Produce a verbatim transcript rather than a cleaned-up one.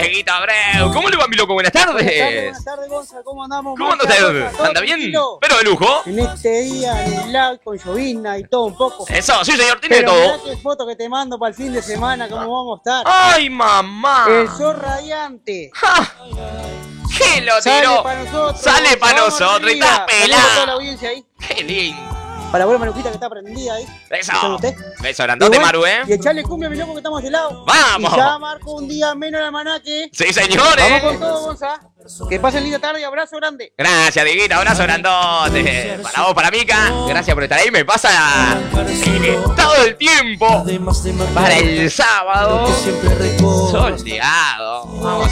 Dieguito Abreu. ¿Cómo le va, mi loco? Buenas tardes. Buenas tardes, buenas tardes, Gonza. ¿Cómo andamos? ¿Cómo anda usted? ¿Anda bien? Pero de lujo. En este día, nublado, con llovizna y todo un poco. Eso, sí, señor, tiene Pero todo. mirá qué foto que te mando para el fin de semana, cómo vamos a estar. ¡Ay, mamá! El sol radiante. ¡Ja! ¿Qué lo Sale tiró? para nosotros. Sale para Vamos nosotros y arriba. está Saludos a toda la pelada. audiencia ahí. ¡Qué lindo! Para la buena Manujita que está prendida ahí. Eso. ¿Está usted? Beso grandote, Y bueno, Maru, ¿eh? Y echarle cumbia a mi loco que estamos de lado. ¡Vamos! Y ya marco un día menos la manaque. ¡Sí, señores! Vamos con todo, Gonza. Que pasen linda tarde y abrazo grande. Gracias, Dieguito, abrazo grandote. Para vos, para Mica, gracias por estar ahí. Me pasa el estado del tiempo para el sábado. Soleado. Vamos.